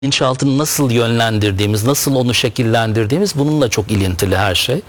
bilinçaltını nasıl yönlendirdiğimiz, nasıl onu şekillendirdiğimiz bununla çok ilintili her şey.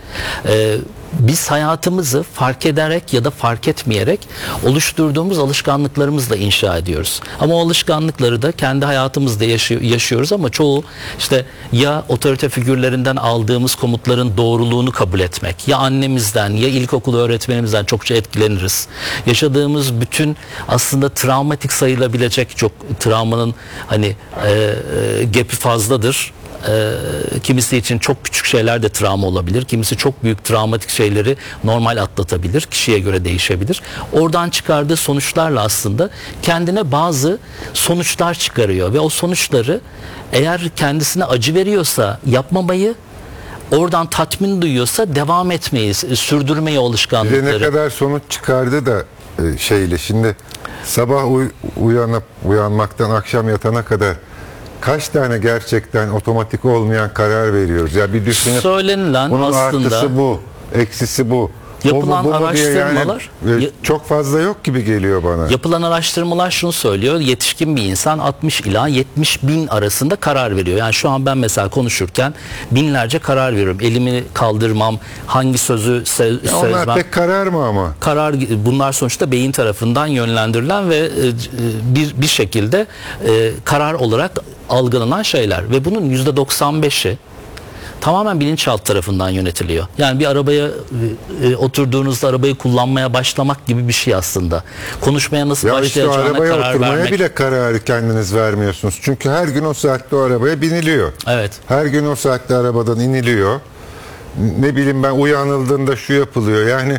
Biz hayatımızı fark ederek ya da fark etmeyerek oluşturduğumuz alışkanlıklarımızla inşa ediyoruz. Ama o alışkanlıkları da kendi hayatımızda yaşıyoruz ama çoğu işte ya otorite figürlerinden aldığımız komutların doğruluğunu kabul etmek, ya annemizden ya ilkokul öğretmenimizden çokça etkileniriz. Yaşadığımız bütün aslında travmatik sayılabilecek çok travmanın hani gap'i fazladır. Kimisi için çok küçük şeyler de travma olabilir. Kimisi çok büyük travmatik şeyleri normal atlatabilir. Kişiye göre değişebilir. Oradan çıkardığı sonuçlarla aslında kendine bazı sonuçlar çıkarıyor ve o sonuçları eğer kendisine acı veriyorsa yapmamayı, oradan tatmin duyuyorsa devam etmeyi, sürdürmeyi, o alışkanlıkları. Ne kadar sonuç çıkardı da şeyle şimdi sabah uyanmaktan akşam yatana kadar kaç tane gerçekten otomatik olmayan karar veriyoruz? Ya bir düşünüp söylenilen bunun aslında artısı bu, eksisi bu. Yapılan bu araştırmalar çok fazla yok gibi geliyor bana. Yapılan araştırmalar şunu söylüyor. Yetişkin bir insan 60 ila 70 bin arasında karar veriyor. Yani şu an ben mesela konuşurken binlerce karar veriyorum. Elimi kaldırmam, hangi sözü sözmem. Onlar pek karar mı ama? Karar, bunlar sonuçta beyin tarafından yönlendirilen ve bir şekilde karar olarak algılanan şeyler ve bunun %95'i tamamen bilinçaltı tarafından yönetiliyor. Yani bir arabaya oturduğunuzda arabayı kullanmaya başlamak gibi bir şey aslında. Konuşmaya nasıl başlayacağına işte arabaya karar oturmaya vermek. bile kararı kendiniz vermiyorsunuz. Çünkü her gün o saatte o arabaya biniliyor. Evet. Her gün o saatte arabadan iniliyor. Ne bileyim ben uyanıldığında şu yapılıyor. Yani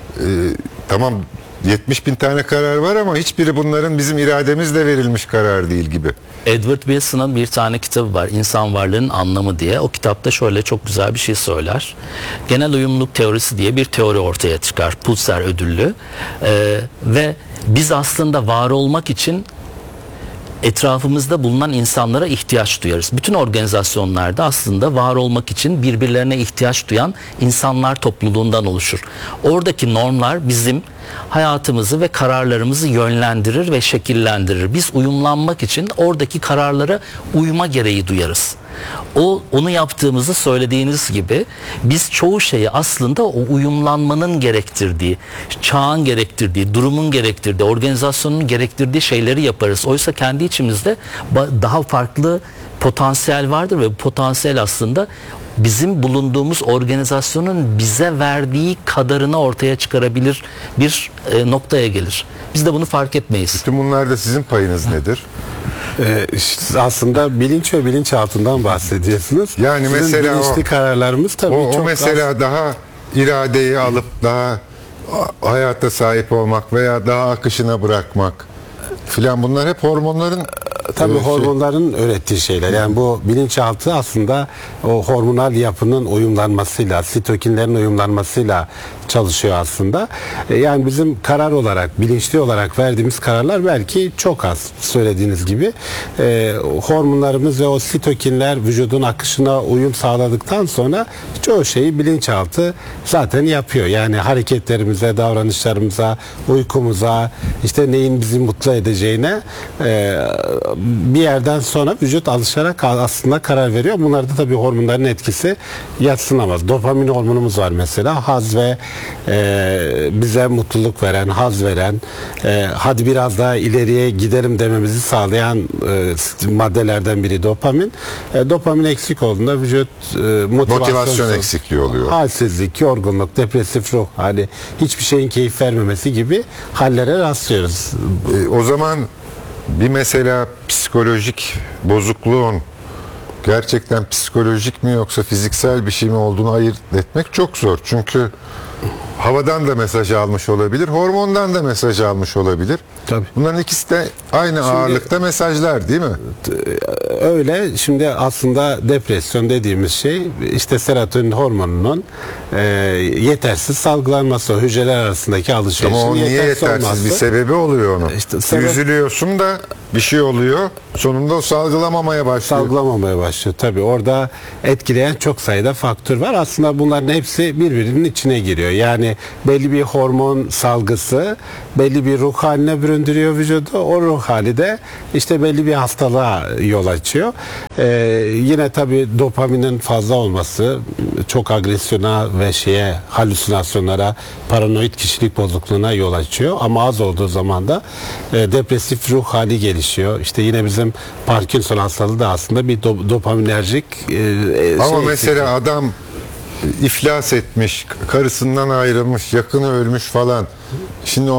tamam 70 bin tane karar var ama hiçbiri bunların bizim irademizle verilmiş karar değil gibi. Edward Wilson'ın bir tane kitabı var, İnsan Varlığının Anlamı diye. O kitapta şöyle çok güzel bir şey söyler. Genel uyumluluk teorisi diye bir teori ortaya çıkar. Pulitzer ödüllü. Ve biz aslında var olmak için etrafımızda bulunan insanlara ihtiyaç duyarız. Bütün organizasyonlarda aslında var olmak için birbirlerine ihtiyaç duyan insanlar topluluğundan oluşur. Oradaki normlar bizim hayatımızı ve kararlarımızı yönlendirir ve şekillendirir. Biz uyumlanmak için oradaki kararlara uyma gereği duyarız. Onu yaptığımızı söylediğiniz gibi biz çoğu şeyi aslında o uyumlanmanın gerektirdiği, çağın gerektirdiği, durumun gerektirdiği, organizasyonun gerektirdiği şeyleri yaparız. Oysa kendi içimizde daha farklı potansiyel vardır ve bu potansiyel aslında bizim bulunduğumuz organizasyonun bize verdiği kadarını ortaya çıkarabilir bir noktaya gelir. Biz de bunu fark etmeyiz. Bütün bunlarda sizin payınız nedir? Aslında bilinç ve bilinçaltından bahsediyorsunuz. Yani sizin mesela bilinçli kararlarımız tabii çok mesela daha iradeyi alıp daha hayata sahip olmak veya daha akışına bırakmak filan, bunlar hep hormonların tabii hormonların öğrettiği şeyler. Yani bu bilinçaltı aslında o hormonal yapının uyumlanmasıyla, sitokinlerin uyumlanmasıyla çalışıyor aslında. Yani bizim karar olarak, bilinçli olarak verdiğimiz kararlar belki çok az, söylediğiniz gibi. Hormonlarımız ve o sitokinler vücudun akışına uyum sağladıktan sonra çoğu şeyi bilinçaltı zaten yapıyor. Yani hareketlerimize, davranışlarımıza, uykumuza, işte neyin bizi mutlu edeceğine bir yerden sonra vücut alışarak aslında karar veriyor. Bunlarda tabii hormonların etkisi yadsınamaz. Dopamin hormonumuz var mesela. Haz ve bize mutluluk veren, haz veren, hadi biraz daha ileriye giderim dememizi sağlayan maddelerden biri dopamin. Dopamin eksik olduğunda vücut motivasyon eksikliği oluyor. Halsizlik, yorgunluk, depresif ruh hali, hiçbir şeyin keyif vermemesi gibi hallere rastlıyoruz. O zaman bir mesela psikolojik bozukluğun gerçekten psikolojik mi yoksa fiziksel bir şey mi olduğunu ayırt etmek çok zor. Çünkü havadan da mesaj almış olabilir, hormondan da mesaj almış olabilir. Tabii. Bunların ikisi de aynı ağırlıkta mesajlar değil mi? Öyle. Şimdi aslında depresyon dediğimiz şey işte serotonin hormonunun yetersiz salgılanması, hücreler arasındaki alışverişin ama o niye yetersiz olması. bir sebebi oluyor onun. İşte üzülüyorsun da bir şey oluyor. Sonunda o salgılamamaya başlıyor. Salgılamamaya başlıyor. Tabii orada etkileyen çok sayıda faktör var. Aslında bunların hepsi birbirinin içine giriyor. Yani belli bir hormon salgısı belli bir ruh haline büründürüyor vücudu. O ruh hali de işte belli bir hastalığa yol açıyor. Yine tabii dopaminin fazla olması çok agresyona ve halüsinasyonlara, paranoid kişilik bozukluğuna yol açıyor. Ama az olduğu zaman da depresif ruh hali gelişiyor. İşte yine bizim Parkinson hastalığı da aslında bir dopaminerjik Ama mesela adam iflas etmiş, karısından ayrılmış, yakını ölmüş falan. Şimdi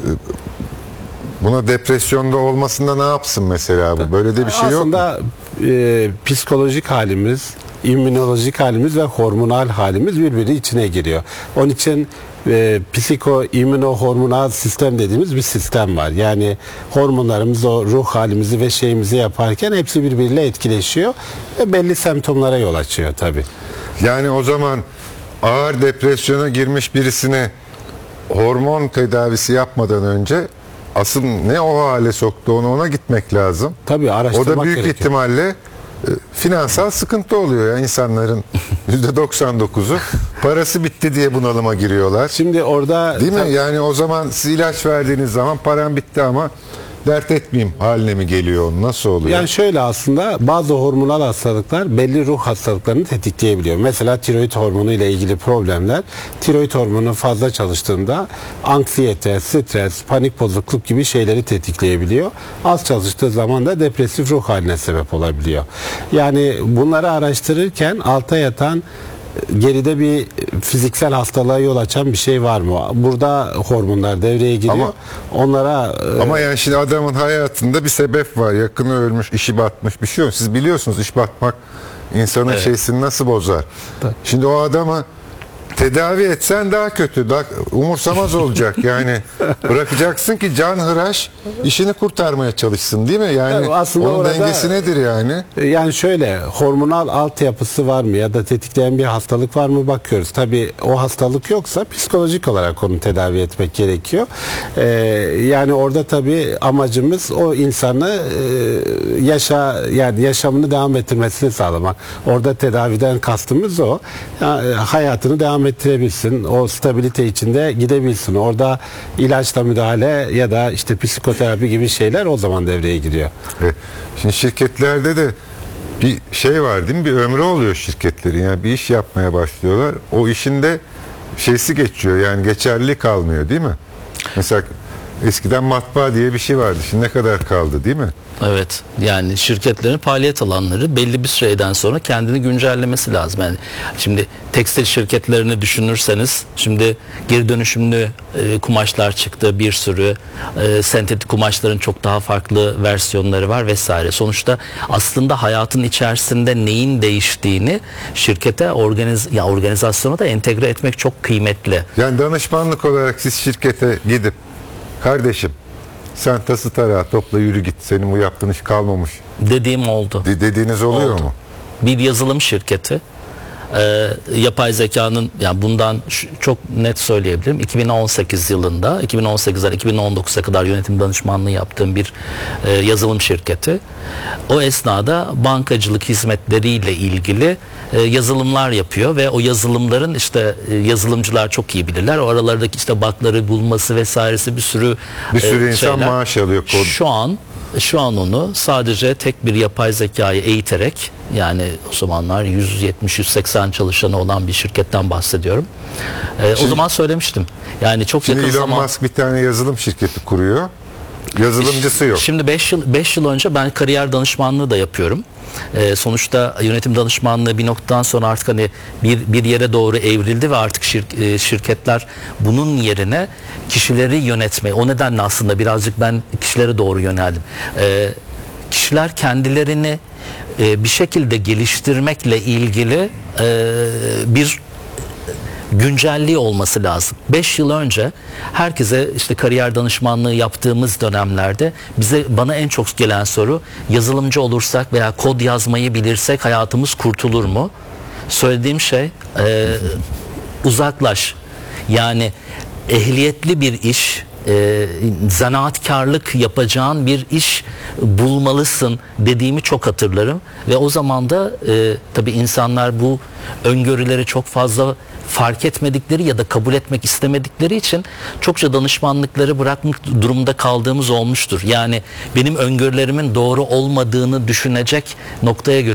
buna depresyonda olmasında ne yapsın mesela bu? Böyle de bir şey yok mu? aslında psikolojik halimiz, immünolojik halimiz ve hormonal halimiz birbiri içine giriyor. Onun için psiko-immünohormonal sistem dediğimiz bir sistem var. Yani hormonlarımız o ruh halimizi ve şeyimizi yaparken hepsi birbiriyle etkileşiyor ve belli semptomlara yol açıyor tabii. Yani o zaman ağır depresyona girmiş birisine hormon tedavisi yapmadan önce asıl ne o hale soktu ona gitmek lazım. Tabii O araştırmak da büyük gerekiyor. ihtimalle finansal sıkıntı oluyor ya, insanların %99'u parası bitti diye bunalıma giriyorlar. Şimdi orada Değil mi? Yani o zaman siz ilaç verdiğiniz zaman param bitti ama dert etmeyeyim haline mi geliyor? Nasıl oluyor? yani şöyle aslında bazı hormonal hastalıklar belli ruh hastalıklarını tetikleyebiliyor. Mesela tiroid hormonu ile ilgili problemler, tiroid hormonu fazla çalıştığında anksiyete, stres, panik bozukluk gibi şeyleri tetikleyebiliyor. Az çalıştığı zaman da depresif ruh haline sebep olabiliyor. Yani bunları araştırırken alta yatan geride bir fiziksel hastalığa yol açan bir şey var mı? Burada hormonlar devreye giriyor. Ama yani şimdi adamın hayatında bir sebep var. Yakını ölmüş, işi batmış, bir şey yok. Siz biliyorsunuz iş batmak insanın şeysini nasıl bozar. Şimdi o adamı tedavi etsen daha kötü, daha umursamaz olacak. Yani bırakacaksın ki canhıraş işini kurtarmaya çalışsın, değil mi? Yani aslında onun orada dengesi nedir yani? Yani şöyle hormonal altyapısı var mı ya da tetikleyen bir hastalık var mı bakıyoruz. Tabii o hastalık yoksa psikolojik olarak onu tedavi etmek gerekiyor. Yani orada tabii amacımız o insanı yani yaşamını devam ettirmesini sağlamak. Orada tedaviden kastımız o. Yani hayatını devam ettirebilsin. O stabilite içinde gidebilsin. Orada ilaçla müdahale ya da işte psikoterapi gibi şeyler o zaman devreye giriyor. Şimdi şirketlerde de bir şey var değil mi? Bir ömrü oluyor şirketlerin. Yani bir iş yapmaya başlıyorlar. O işin de şeysi geçiyor. Yani geçerliliği kalmıyor değil mi? Mesela eskiden matbaa diye bir şey vardı. Şimdi ne kadar kaldı değil mi? Evet, yani şirketlerin faaliyet alanları belli bir süreden sonra kendini güncellemesi lazım. Yani şimdi tekstil şirketlerini düşünürseniz şimdi geri dönüşümlü kumaşlar çıktı, bir sürü sentetik kumaşların çok daha farklı versiyonları var vesaire. Sonuçta aslında hayatın içerisinde neyin değiştiğini şirkete organizasyona da entegre etmek çok kıymetli. Yani danışmanlık olarak siz şirkete gidip kardeşim sen tası tarağı topla yürü git. Senin bu yaptığın iş kalmamış. Dediğim oldu. Dediğiniz oluyor Oldu. mu? Bir yazılım şirketi yapay zekanın yani bundan çok net söyleyebilirim 2018 yılında 2018'den 2019'a kadar yönetim danışmanlığı yaptığım bir yazılım şirketi. O esnada bankacılık hizmetleriyle ilgili yazılımlar yapıyor ve o yazılımların işte yazılımcılar çok iyi bilirler. O aralardaki işte bug'ları bulması vesairesi bir sürü insan şeyler. maaş alıyor kod. Şu an onu sadece tek bir yapay zekayı eğiterek yani o zamanlar 170-180 çalışanı olan bir şirketten bahsediyorum. O zaman söylemiştim. Yani çok Şimdi yakın Elon zaman. Musk bir tane yazılım şirketi kuruyor. Yazılımcısı yok. Şimdi 5 yıl önce ben kariyer danışmanlığı da yapıyorum. Sonuçta yönetim danışmanlığı bir noktadan sonra artık hani bir yere doğru evrildi ve artık şirketler bunun yerine kişileri yönetmeyi, o nedenle aslında birazcık ben kişilere doğru yöneldim. Kişiler kendilerini bir şekilde geliştirmekle ilgili bir güncelliği olması lazım. 5 yıl önce herkese işte kariyer danışmanlığı yaptığımız dönemlerde bana en çok gelen soru yazılımcı olursak veya kod yazmayı bilirsek hayatımız kurtulur mu? Söylediğim şey uzaklaş. Yani ehliyetli bir iş, zanaatkarlık yapacağın bir iş bulmalısın dediğimi çok hatırlarım ve o zaman da tabii insanlar bu öngörüleri çok fazla fark etmedikleri ya da kabul etmek istemedikleri için çokça danışmanlıkları bırakmak durumunda kaldığımız olmuştur. Yani benim öngörülerimin doğru olmadığını düşünecek noktaya